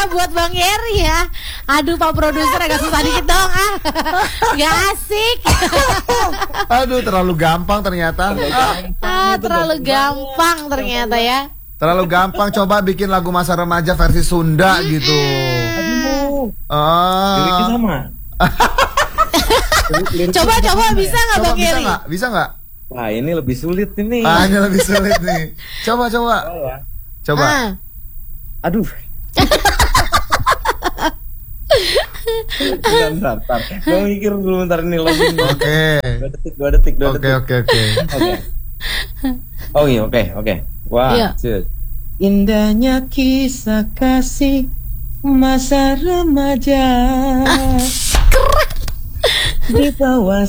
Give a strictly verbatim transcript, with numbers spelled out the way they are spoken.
buat Bang Yeri ya. Aduh Pak Produser agak susah dikit dong ah. Gak asik. Aduh terlalu gampang ternyata. Ah, terlalu gampang ternyata ya. Terlalu gampang, coba bikin lagu masa remaja versi Sunda gitu. Aduh. Ah. Liriknya sama. Coba coba bisa nggak Coba Bang bisa Yeri? nggak? Bisa nggak? Wah ini lebih sulit ini. Ah, ini lebih sulit nih. Coba coba. Oh, ya. Coba. Ah. Aduh. Bentar, bentar, bentar. Gue mikir dulu bentar ini lagu. Oke. Dua detik, dua detik, dua Oke detik. oke oke. Oke. Oh iya, oke, oke. Wah, Iya. shit. Indahnya kisah kasih masa remaja di bawah